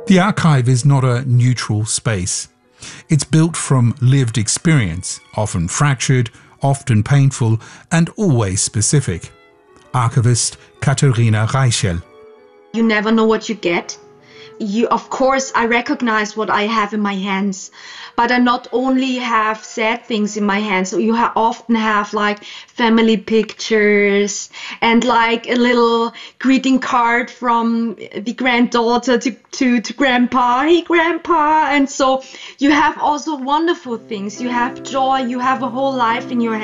The archive is not a neutral space. It's built from lived experience, often fractured, often painful, and always specific. Archivist Katharina Reichel. You never know what you get. Of course, I recognize what I have in my hands, but I not only have sad things in my hands. So you often have like family pictures and like a little greeting card from the granddaughter to grandpa. Hey, grandpa. And so you have also wonderful things. You have joy. You have a whole life in your hands.